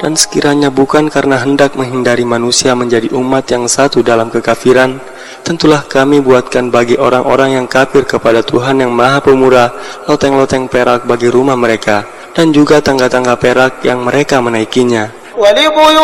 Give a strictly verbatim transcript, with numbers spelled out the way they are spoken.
Dan sekiranya bukan karena hendak menghindari manusia menjadi umat yang satu dalam kekafiran, tentulah kami buatkan bagi orang-orang yang kafir kepada Tuhan yang Maha Pemurah loteng-loteng perak bagi rumah mereka, dan juga tangga-tangga perak yang mereka menaikinya.